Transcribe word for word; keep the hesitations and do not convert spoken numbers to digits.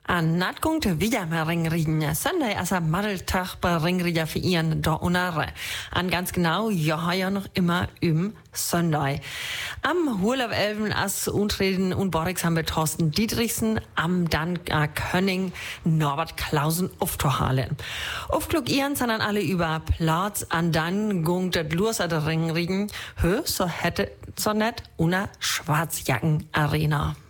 An natgungte wieder mal ringrieden. Sunday as a Madeltag bei ringrieder für ihren da unare. An ganz genau, ja, ja noch immer im Sunday. Am Urlaub Elven as Untreden und Borix haben wir Thorsten Dietrichsen, am dann äh, Könning Norbert Klausen aufzuhalen. Aufklug ihren sondern alle über Platz an dann gungt der Lurs ad ringrieden. Hö, so hätte so net una Schwarzjacken Arena.